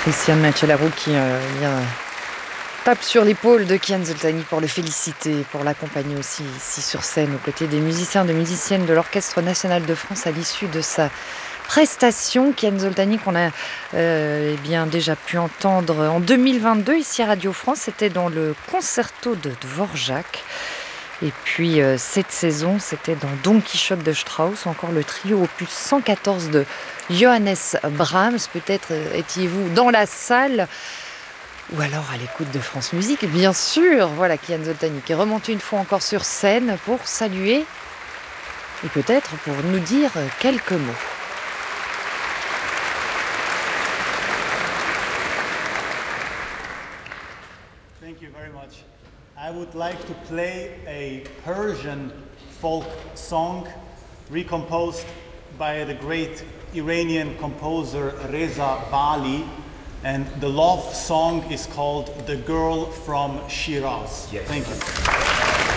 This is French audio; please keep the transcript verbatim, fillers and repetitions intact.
Christian Mancelarou qui euh, vient, tape sur l'épaule de Kian Zoltany pour le féliciter, pour l'accompagner aussi ici sur scène aux côtés des musiciens et des musiciennes de l'Orchestre National de France à l'issue de sa prestation. Kian Zoltany qu'on a euh, eh bien, déjà pu entendre en deux mille vingt-deux ici à Radio France, c'était dans le concerto de Dvorak. Et puis euh, cette saison, c'était dans Don Quichotte de Strauss, encore le trio opus cent quatorze de Johannes Brahms. Peut-être euh, étiez-vous dans la salle ou alors à l'écoute de France Musique, bien sûr. Voilà Kian Zoltany qui est remonté une fois encore sur scène pour saluer et peut-être pour nous dire quelques mots. Thank you very much. I would like to play a Persian folk song recomposed by the great Iranian composer Reza Bali, and the love song is called The Girl from Shiraz. Yes. Thank you.